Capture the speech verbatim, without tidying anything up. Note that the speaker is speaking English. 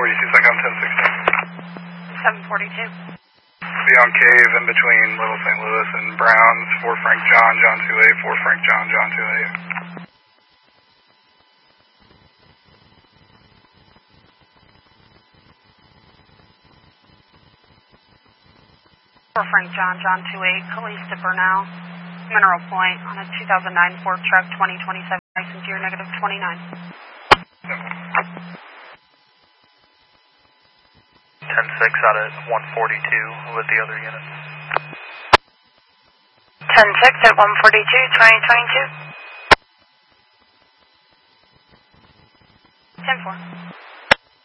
forty-two, second ten sixteen. seven forty-two. Be on Cave in between Little Saint Louis and Browns, four Frank John, John two eight, four Frank John, John two eight. four Frank John, John two eight, police to Burnell, Mineral Point on a two thousand nine Ford truck, twenty twenty-seven, license year negative twenty-nine. ten six out at one forty-two with the other units. ten six at one forty-two, twenty twenty-two. ten four.